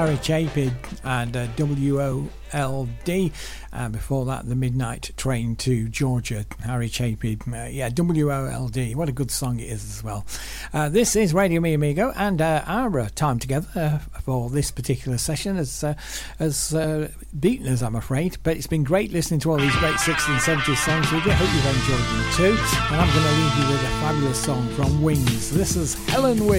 Harry Chapin and WOLD. Before that, The Midnight Train to Georgia, Harry Chapin. WOLD. What a good song it is as well. This is Radio Me Amigo, and our time together for this particular session has beaten us, I'm afraid. But it's been great listening to all these great 60s and 70s songs with you. I hope you've enjoyed them too. And I'm going to leave you with a fabulous song from Wings. This is Helen Wing.